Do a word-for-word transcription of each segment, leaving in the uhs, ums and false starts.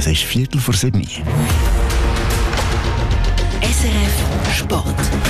Es ist Viertel vor sieben. S R F Sport.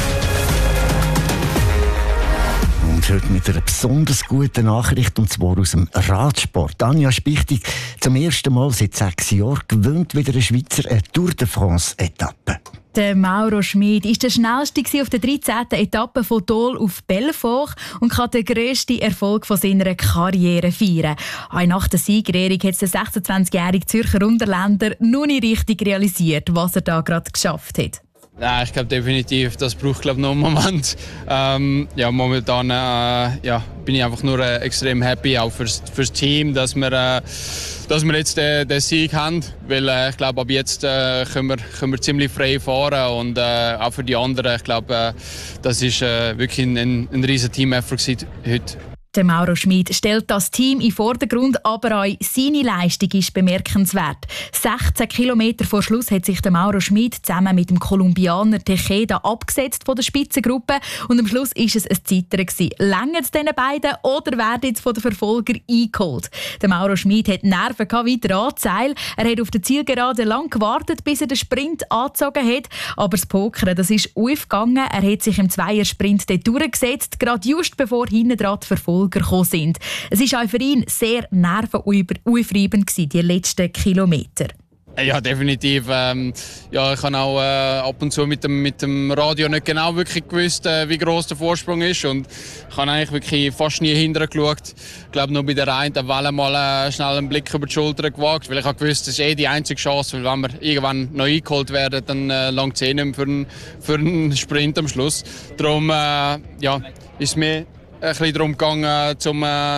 Und heute mit einer besonders guten Nachricht, und zwar aus dem Radsport. Anja Spichtig, zum ersten Mal seit sechs Jahren gewinnt wieder ein Schweizer eine Tour de France-Etappe. Der Mauro Schmid war der schnellste auf der dreizehnten Etappe von Dol auf Belfort und kann den grössten Erfolg von seiner Karriere feiern. Auch nach der Siegerehrung hat der sechsundzwanzigjährige Zürcher Unterländer noch nicht richtig realisiert, was er da gerade geschafft hat. Ja, ich glaube definitiv, das braucht glaub, noch einen Moment. Ähm, ja, momentan äh, ja, bin ich einfach nur äh, extrem happy, auch fürs, fürs Team, dass wir, äh, dass wir jetzt den, den Sieg haben. Weil äh, ich glaube, ab jetzt äh, können, wir, können wir ziemlich frei fahren. Und äh, auch für die anderen, ich glaube, äh, das ist äh, wirklich ein, ein, ein riesen Team-Effort heute. Der Mauro Schmid stellt das Team in den Vordergrund, aber auch seine Leistung ist bemerkenswert. sechzehn Kilometer vor Schluss hat sich der Mauro Schmid zusammen mit dem Kolumbianer Tejeda abgesetzt von der Spitzengruppe und am Schluss war es ein Zittern. Länger es diesen beiden oder werden jetzt von den Verfolgern eingeholt? Der Mauro Schmid hat Nerven weiter anzeilen. Er hat auf der Zielgerade lang gewartet, bis er den Sprint angezogen hat. Aber das Pokern, das ist aufgegangen. Er hat sich im Zweiersprint dort durchgesetzt, gerade just bevor hinten dran die Verfolger gekommen sind. Es war auch für ihn sehr nervenaufreibend, die letzten Kilometer. Ja, definitiv. Ähm, ja, ich habe auch äh, ab und zu mit dem, mit dem Radio nicht genau wirklich gewusst, äh, wie gross der Vorsprung ist. Und ich habe eigentlich wirklich fast nie hinterher geschaut. Ich glaube, nur bei der einen Welle mal äh, schnell einen Blick über die Schulter gewagt, weil ich habe gewusst, das ist eh die einzige Chance, weil wenn wir irgendwann noch eingeholt werden, dann äh, langt es eh nicht mehr für einen, für einen Sprint am Schluss. Darum äh, ja, ist es mir ein bisschen darum gegangen, zum äh,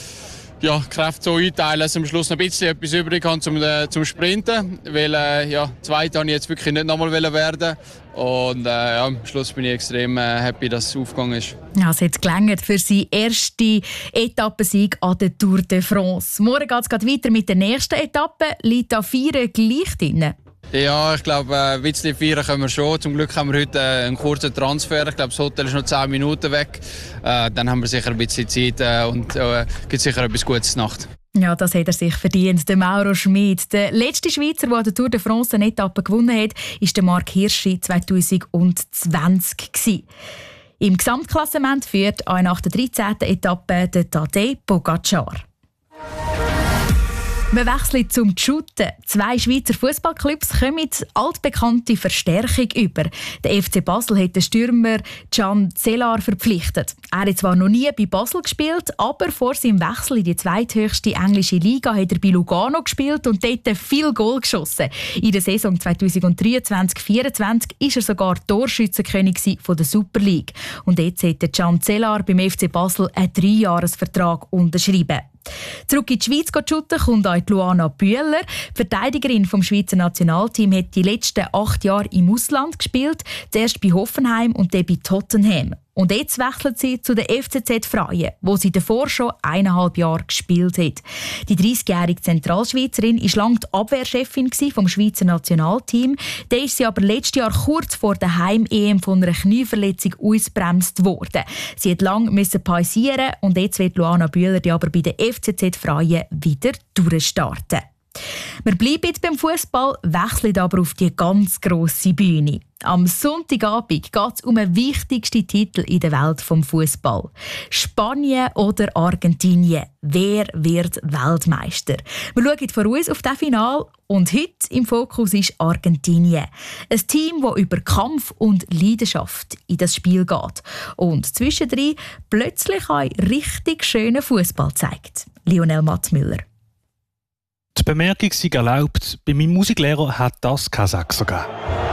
ja, Kräfte so einteilen, dass ich am Schluss noch ein bisschen etwas übrig habe zum, äh, zum Sprinten. Weil äh, ja, Zweiter wollte ich jetzt wirklich nicht nochmal werden. Und äh, ja, am Schluss bin ich extrem äh, happy, dass es aufgegangen ist. Ja, es hat gelangt für seinen ersten Etappensieg an der Tour de France. Morgen geht es weiter mit der nächsten Etappe. Liegt da Feiern gleich drin? Ja, ich glaube, ein bisschen feiern können wir schon. Zum Glück haben wir heute einen kurzen Transfer. Ich glaube, das Hotel ist noch zehn Minuten weg. Äh, dann haben wir sicher ein bisschen Zeit äh, und äh, gibt sicher etwas Gutes Nacht. Ja, das hat er sich verdient, der Mauro Schmid. Der letzte Schweizer, der an der Tour de France eine Etappe gewonnen hat, war der Marc Hirschi zwanzig zwanzig. Im Gesamtklassement führt auch nach der dreizehnten Etappe der Tadej Pogacar. Wir wechseln zum Shooten. Zwei Schweizer Fußballclubs kommen altbekannte Verstärkung über. Der F C Basel hat den Stürmer Can Zelar verpflichtet. Er hat zwar noch nie bei Basel gespielt, aber vor seinem Wechsel in die zweithöchste englische Liga hat er bei Lugano gespielt und dort viel Goal geschossen. In der Saison zweitausenddreiundzwanzig vierundzwanzig war er sogar Torschützenkönig von der Super League. Und jetzt hat der Can Zelar beim F C Basel einen Dreijahresvertrag unterschrieben. Zurück in die Schweiz zu shooten kommt auch Luana Bühler. Die Verteidigerin vom Schweizer Nationalteam hat die letzten acht Jahre im Ausland gespielt. Zuerst bei Hoffenheim und dann bei Tottenham. Und jetzt wechselt sie zu der F C Z Freie, wo sie davor schon eineinhalb Jahre gespielt hat. Die dreißigjährige Zentralschweizerin war lange die Abwehrchefin vom Schweizer Nationalteam. Dann ist sie aber letztes Jahr kurz vor der Heim-E M von einer Knieverletzung ausgebremst worden. Sie hat lange pausieren und jetzt wird Luana Bühler die aber bei der F C Z Freie wieder durchstarten. Wir bleiben jetzt beim Fußball, wechseln aber auf die ganz grosse Bühne. Am Sonntagabend geht es um den wichtigsten Titel in der Welt des Fußball. Spanien oder Argentinien? Wer wird Weltmeister? Wir schauen voraus auf das Finale und heute im Fokus ist Argentinien. Ein Team, das über Kampf und Leidenschaft in das Spiel geht und zwischendrin plötzlich auch richtig schönen Fußball zeigt. Lionel Matzmüller. Die Bemerkung sei erlaubt, bei meinem Musiklehrer hat das kein Sechser gegeben.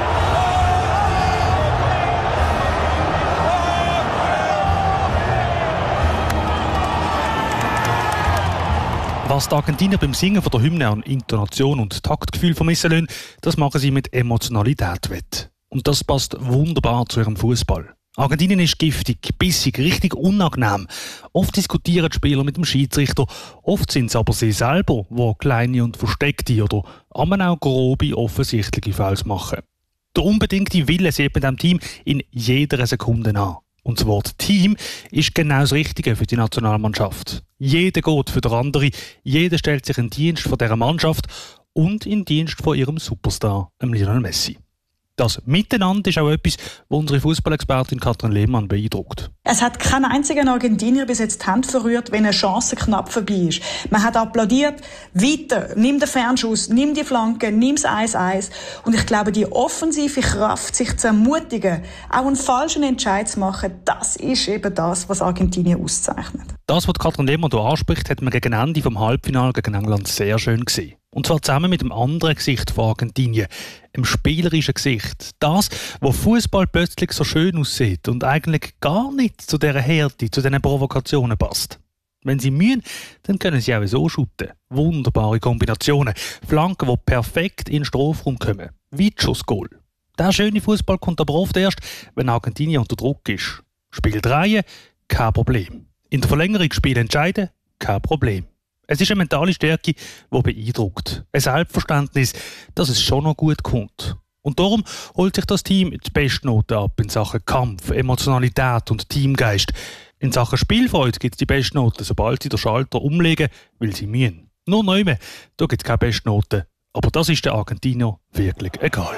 Was die Argentinier beim Singen von der Hymne an Intonation und Taktgefühl vermissen lassen, das machen sie mit Emotionalität wett. Und das passt wunderbar zu ihrem Fußball. Argentinien ist giftig, bissig, richtig unangenehm. Oft diskutieren die Spieler mit dem Schiedsrichter, oft sind es aber sie selber, die kleine und versteckte oder auch grobe, offensichtliche Fouls machen. Der unbedingte Wille sieht man dem Team in jeder Sekunde an. Und das Wort Team ist genau das Richtige für die Nationalmannschaft. Jeder geht für den anderen, jeder stellt sich in den Dienst von dieser Mannschaft und in Dienst von ihrem Superstar, Lionel Messi. Das Miteinander ist auch etwas, was unsere Fußballexpertin Katrin Lehmann beeindruckt. Es hat kein einziger Argentinier bis jetzt die Hand verrührt, wenn eine Chance knapp vorbei ist. Man hat applaudiert, weiter, nimm den Fernschuss, nimm die Flanke, nimm das eins eins. Und ich glaube, die offensive Kraft, sich zu ermutigen, auch einen falschen Entscheid zu machen, das ist eben das, was Argentinien auszeichnet. Das, was Katrin Lehmann hier anspricht, hat man gegen Ende vom Halbfinale gegen England sehr schön gesehen. Und zwar zusammen mit dem anderen Gesicht von Argentinien, dem spielerischen Gesicht. Das, wo Fußball plötzlich so schön aussieht und eigentlich gar nicht zu dieser Härte, zu diesen Provokationen passt. Wenn sie mühen, dann können sie auch so shooten. Wunderbare Kombinationen. Flanken, die perfekt in den Strafraum kommen. Weitschussgoal. Der schöne Fußball kommt aber oft erst, wenn Argentinien unter Druck ist. Spiel drehen, kein Problem. In der Verlängerung Spiel entscheiden, kein Problem. Es ist eine mentale Stärke, die beeindruckt. Ein Selbstverständnis, dass es schon noch gut kommt. Und darum holt sich das Team die Bestnoten ab in Sachen Kampf, Emotionalität und Teamgeist. In Sachen Spielfreude gibt es die Bestnoten, sobald sie den Schalter umlegen, weil sie mühen. Nur neu, da gibt es keine Bestnoten. Aber das ist den Argentinier wirklich egal.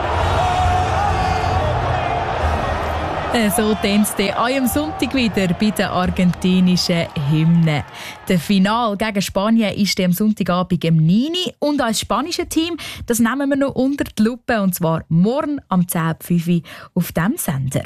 So tönt es am Sonntag wieder bei den argentinischen Hymnen. Der Final gegen Spanien ist am Sonntagabend um neun Uhr. Und als spanisches Team, das nehmen wir noch unter die Lupe. Und zwar morgen am zehn Uhr fünf Uhr auf diesem Sender.